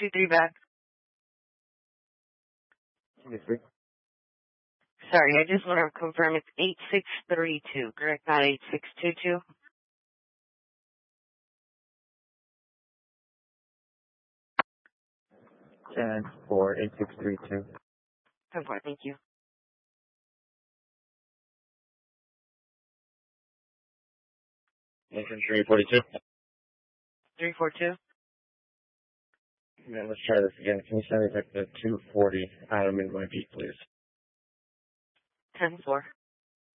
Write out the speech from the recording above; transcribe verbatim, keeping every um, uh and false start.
two three back. twenty-three. Sorry, I just want to confirm it's eight six three two, correct? Not eight six two two? ten four, eight six three two. ten four, thank you. Lincoln three forty-two. three four two? Yeah, let's try this again. Can you send me back to two forty Adam in my beat, please? ten four.